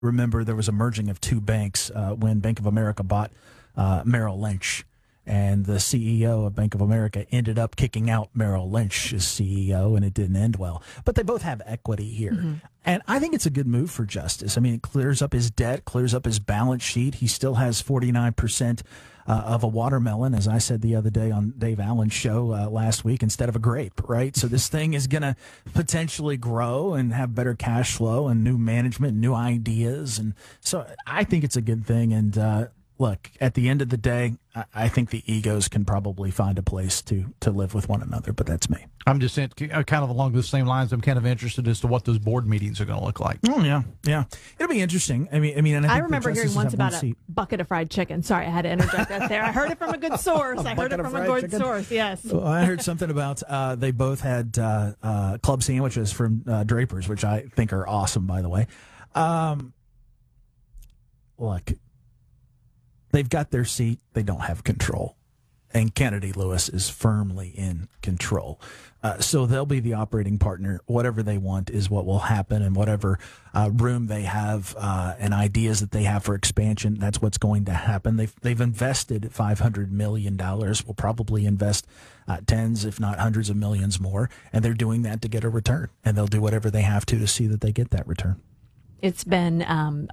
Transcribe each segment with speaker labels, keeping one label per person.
Speaker 1: remember there was a merging of two banks when Bank of America bought Merrill Lynch. And the CEO of Bank of America ended up kicking out Merrill Lynch as CEO, and it didn't end well. But they both have equity here. Mm-hmm. And I think it's a good move for Justice. I mean, it clears up his debt, clears up his balance sheet. He still has 49% of a watermelon, as I said the other day on Dave Allen's show last week, instead of a grape, right? So this thing is going to potentially grow and have better cash flow and new management, new ideas. And so I think it's a good thing. And look, at the end of the day, I think the egos can probably find a place to live with one another, but that's me.
Speaker 2: I'm just saying, kind of along the same lines. I'm kind of interested as to what those board meetings are going to look like.
Speaker 1: Oh yeah, it'll be interesting. I mean, and I
Speaker 3: remember hearing once about a bucket of fried chicken. Sorry, I had to interject that there. I heard it from a good source. Yes.
Speaker 1: Well, I heard something about they both had club sandwiches from Draper's, which I think are awesome, by the way. Look. They've got their seat. They don't have control. And Kennedy Lewis is firmly in control. So they'll be the operating partner. Whatever they want is what will happen, and whatever room they have and ideas that they have for expansion, that's what's going to happen. They've invested $500 million. Will probably invest tens, if not hundreds of millions more. And they're doing that to get a return. And they'll do whatever they have to see that they get that return.
Speaker 3: It's been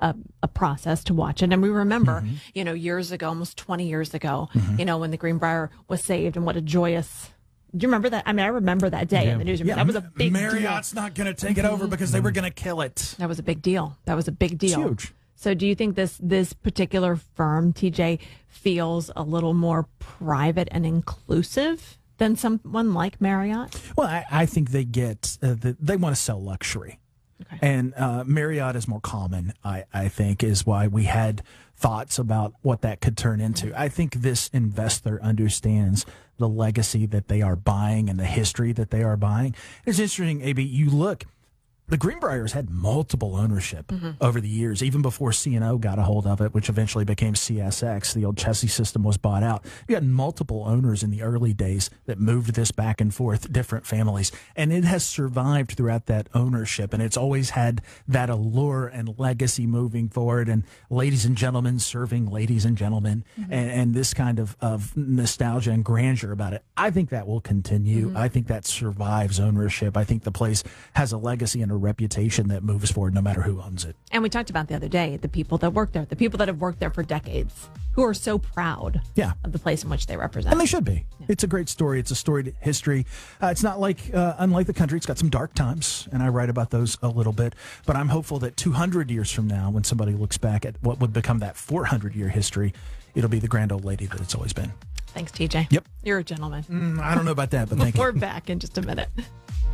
Speaker 3: a process to watch it. And we remember, years ago, almost 20 years ago, when the Greenbrier was saved, and what a joyous... Do you remember that? I mean, I remember that day in the newsroom.
Speaker 1: Yeah,
Speaker 3: that was a big
Speaker 1: Marriott's not going to take it over because they were going to kill it.
Speaker 3: That was a big deal.
Speaker 1: It's huge.
Speaker 3: So do you think this particular firm, TJ, feels a little more private and inclusive than someone like Marriott?
Speaker 1: Well, I think they get... they want to sell luxury. Okay. And Marriott is more common, I think, is why we had thoughts about what that could turn into. I think this investor understands the legacy that they are buying and the history that they are buying. It's interesting, AB, you look... The Greenbriers had multiple ownership over the years, even before C&O got a hold of it, which eventually became CSX. The old chassis system was bought out. You had multiple owners in the early days that moved this back and forth, different families. And it has survived throughout that ownership, and it's always had that allure and legacy moving forward. And ladies and gentlemen serving ladies and gentlemen, and this kind of nostalgia and grandeur about it. I think that will continue. I think that survives ownership. I think the place has a legacy and a reputation that moves forward no matter who owns it.
Speaker 3: And we talked about the other day, the people that work there, the people that have worked there for decades, who are so proud of the place in which they represent.
Speaker 1: And they should be. Yeah. It's a great story. It's a storied history. It's not like, unlike the country, it's got some dark times, and I write about those a little bit. But I'm hopeful that 200 years from now, when somebody looks back at what would become that 400-year history, it'll be the grand old lady that it's always been.
Speaker 3: Thanks, TJ.
Speaker 1: Yep.
Speaker 3: You're a gentleman.
Speaker 1: I don't know about that, but thank you.
Speaker 3: We're back in just a minute.